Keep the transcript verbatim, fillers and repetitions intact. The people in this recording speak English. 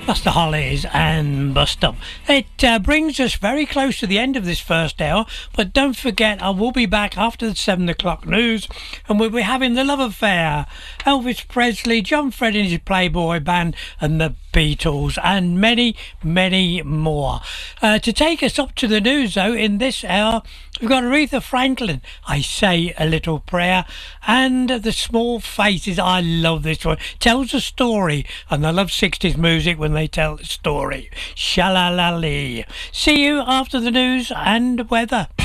That's the Hollies and Bust Up. It uh, brings us very close to the end of this first hour, but don't forget I will be back after the seven o'clock news, and we'll be having The Love Affair, Elvis Presley, John Fred and his Playboy Band, and the Beatles, and many, many more. Uh, to take us up to the news, though, in this hour, we've got Aretha Franklin, I Say a Little Prayer, and The Small Faces. I love this one. Tells a story, and I love sixties music when they tell the story. Shalala-lee. See you after the news and weather.